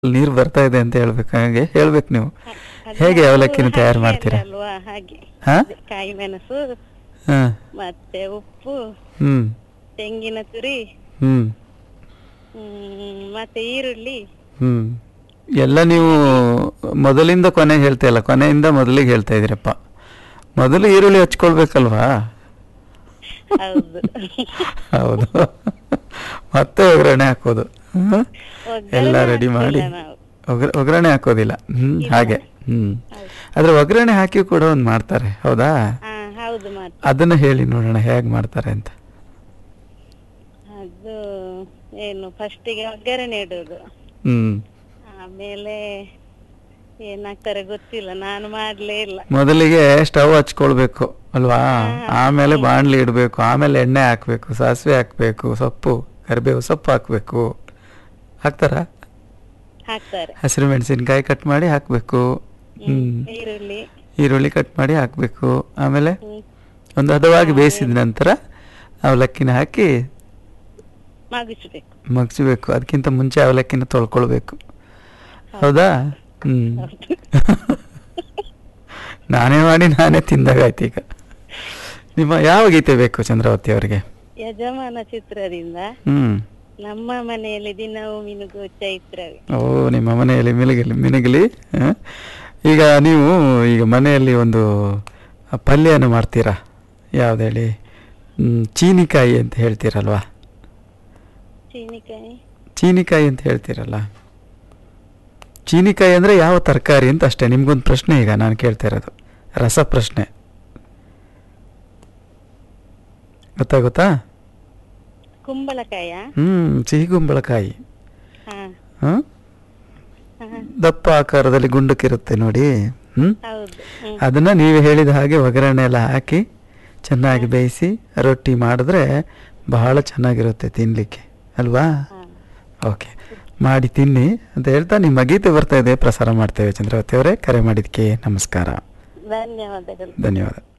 ನೀರು ಬರ್ತಾ ಇದೆ ಅಂತ ಹೇಳ್ಬೇಕು, ಹಾಗೆ ಹೇಳ್ಬೇಕು ನೀವು. ಹೇಗೆ ಅದು ಅವಲಕ್ಕಿನ ತಯಾರು ಹಾಗೆ ಮಾಡ್ತೀರಾ? ಅಲ್ವಾ ಹಾಗೆ. ಹಾ ಅದೇ ಕಾಯಿ ಮೆಣಸು ಹಾ ಮತ್ತೆ ಉಪ್ಪು, ಹ್ಮ್ ತೆಂಗಿನ ತುರಿ, ಹ್ಮ್ ಮತ್ತೆ ಈರುಳ್ಳಿ. ಹ್ಮ್ ಎಲ್ಲ ನೀವು ಮೊದಲಿಂದ ಕೊನೆಗೆ ಹೇಳ್ತಾ ಇಲ್ಲ, ಕೊನೆಯಿಂದ ಮೊದಲಿಗೆ ಹೇಳ್ತಾ ಇದ್ದೀರಪ್ಪ. ಮೊದಲು ಈರುಳ್ಳಿ ಹಚ್ಕೊಳ್ಬೇಕಲ್ವಾ? ಹೌದು. ಹೌದು. ಮತ್ತೆ ಒಗ್ಗರಣೆ ಹಾಕೋದು. ಎಲ್ಲ ಒಗ್ಗರಣೆ ರೆಡಿ ಮಾಡಿ ಹಾಕ್ತಿಲ್ಲ ನಾವು. ಒಗ್ಗರಣೆ ಹಾಕೋದಿಲ್ಲ. ಇಲ್ಲ. ಹಾಗೆ. ಹೌದು. ಆದ್ರೆ ಒಗ್ಗರಣೆ ಹಾಕಿ ಕೂಡ ಒಂದು ಮಾಡ್ತಾರೆ, ಹೌದಾ? ಹಾ ಹೌದು ಮಾತ್ರ. ಅದನ್ನ ಹೇಳಿ ನೋಡೋಣ ಹೇಗೆ ಮಾಡ್ತಾರೆ ಅಂತ. ಅದು ಏನು ಫಸ್ಟಿಗೆ ಒಗ್ಗರಣೆ ಇಡುದು, ಹ್ಮ್ ಆಮೇಲೆ ಏನಾಗ್ತಾರೆ ಗೊತ್ತಿಲ್ಲ, ನಾನು ಮಾಡ್ಲೇ ಇಲ್ಲ. ಮೊದಲಿಗೆ ಸ್ಟವ್ ಹಚ್ಕೊಳ್ಬೇಕು ಅಲ್ವಾ? ಆಮೇಲೆ ಬಾಣಲಿ ಇಡಬೇಕು, ಆಮೇಲೆ ಎಣ್ಣೆ ಹಾಕ್ಬೇಕು, ಸಾಸಿವೆ ಹಾಕ್ಬೇಕು, ಸೊಪ್ಪು ಕರಿಬೇವು ಸೊಪ್ಪು ಹಾಕ್ಬೇಕು. ಹಾಕ್ತಾರ? ಹಾಕ್ತಾರೆ. ಹಸಿರು ಮೆಣಸಿನ್ಕಾಯಿ ಕಟ್ ಮಾಡಿ ಹಾಕ್ಬೇಕು. ಈರುಳ್ಳಿ. ಈರುಳ್ಳಿ ಕಟ್ ಮಾಡಿ ಹಾಕ್ಬೇಕು. ಆಮೇಲೆ ಹ್ಮ್. ಒಂದು ಹದವಾಗಿ ಬೇಯಿಸಿದ ನಂತರ ಅವಲಕ್ಕಿನ ಹಾಕಿ ಮಗಿಸ್ಬೇಕು. ಮಗ್ಸ್ಬೇಕು. ಅದಕ್ಕಿಂತ ಮುಂಚೆ ಅವಲಕ್ಕಿನ ತೊಳ್ಕೊಳ್ಬೇಕು, ಹೌದಾ? ಹೌದು. ನಾನೇ ಮಾಡಿ ನಾನೇ ತಿಂದಾಗಾಯ್ತು ಈಗ. ನಿಮ್ಮ ಯಾವ ಗೀತೆ ಬೇಕು ಚಂದ್ರಾವತಿ ಅವರಿಗೆ? ಯಜಮಾನ ಚಿತ್ರದಿಂದ ಹ್ಮ್ ನಮ್ಮ ಮನೆಯಲ್ಲಿ ದಿನವೂ ಮಿನುಗು ಚೈತ್ರವೇ. ಓ, ನಿಮ್ಮ ಮನೆಯಲ್ಲಿ ಮಿನುಗಲಿ ಮಿನುಗಲಿ. ಈಗ ನೀವು ಈಗ ಮನೆಯಲ್ಲಿ ಒಂದು ಪಲ್ಯನ ಮಾಡ್ತೀರಾ, ಯಾವ್ದು ಹೇಳಿ? ಚೀನಿಕಾಯಿ ಅಂತ ಹೇಳ್ತೀರಲ್ವಾ? ಚೀನಿಕಾಯಿ. ಚೀನಿಕಾಯಿ ಅಂತ ಹೇಳ್ತೀರಲ್ಲ, ಚೀನಿಕಾಯಿ ಅಂದರೆ ಯಾವ ತರಕಾರಿ ಅಂತ ಅಷ್ಟೇ. ನಿಮ್ಗೊಂದು ಪ್ರಶ್ನೆ ಈಗ ನಾನು ಕೇಳ್ತಾ ಇರೋದು, ರಸ ಪ್ರಶ್ನೆ. ಗೊತ್ತಾ? ಕುಂಬಳಕಾಯ. ಸಿಹಿ ಕುಂಬಳಕಾಯಿ. ಹಾ ಹ ಹಾ, ದಪ್ಪ ಆಕಾರದಲ್ಲಿ ಗುಂಡಕ್ಕಿರುತ್ತೆ ನೋಡಿ. ಹೌದು. ಅದನ್ನ ನೀವು ಹೇಳಿದ ಹಾಗೆ ಒಗ್ಗರಣೆ ಎಲ್ಲ ಹಾಕಿ ಚೆನ್ನಾಗಿ ಬೇಯಿಸಿ ರೊಟ್ಟಿ ಮಾಡಿದ್ರೆ ಬಹಳ ಚೆನ್ನಾಗಿರುತ್ತೆ ತಿನ್ಲಿಕ್ಕೆ, ಅಲ್ವಾ? ಓಕೆ, ಮಾಡಿ ತಿನ್ನಿ ಅಂತ ಹೇಳ್ತಾ ನಿಮ್ಮ ಗೀತೆ ಬರ್ತಾ ಇದೆ, ಪ್ರಸಾರ ಮಾಡ್ತೇವೆ. ಚಂದ್ರಾವತಿ ಅವರೇ, ಕರೆ ಮಾಡಿದ್ಕೆ ನಮಸ್ಕಾರ. ಧನ್ಯವಾದಗಳು. ಧನ್ಯವಾದ.